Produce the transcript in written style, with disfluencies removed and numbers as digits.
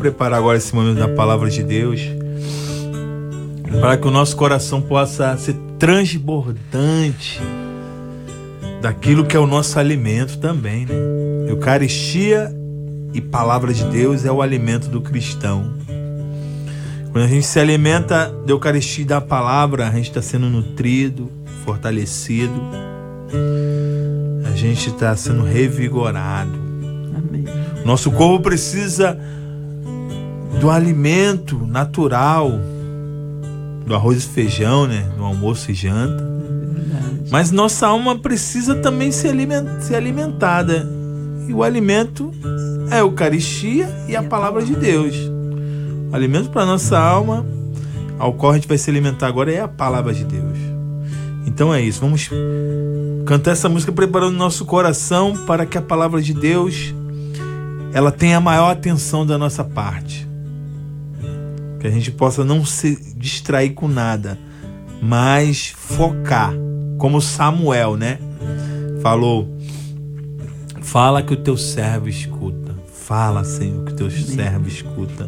preparar agora esse momento da palavra de Deus, para que o nosso coração possa ser transbordante daquilo que é o nosso alimento também, né? Eucaristia e palavra de Deus é o alimento do cristão. Quando a gente se alimenta da Eucaristia e da palavra, a gente está sendo nutrido, fortalecido, a gente está sendo revigorado. Amém. Nosso corpo precisa do alimento natural, do arroz e feijão, né? Do almoço e janta. Mas nossa alma precisa também ser alimentada. E o alimento é a Eucaristia e a palavra de Deus. O alimento para nossa alma, ao qual a gente vai se alimentar agora, é a palavra de Deus. Então é isso. Vamos cantar essa música preparando nosso coração para que a palavra de Deus ela tenha a maior atenção da nossa parte. Que a gente possa não se distrair com nada, mas focar. Como Samuel, né? Falou: fala que o teu servo escuta. Fala, Senhor, que o teu servo escuta.